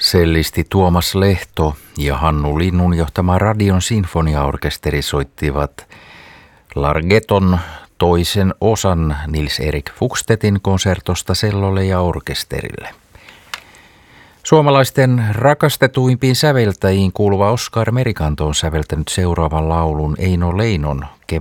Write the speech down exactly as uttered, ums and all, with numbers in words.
Sellisti Tuomas Lehto ja Hannu Linnun johtama Radion sinfoniaorkesteri soittivat Larghetton toisen osan Nils-Erik Fugstedtin konsertosta cellolle ja orkesterille. Suomalaisten rakastetuimpiin säveltäjiin kuuluva Oskar Merikanto on säveltänyt seuraavan laulun Eino Leinon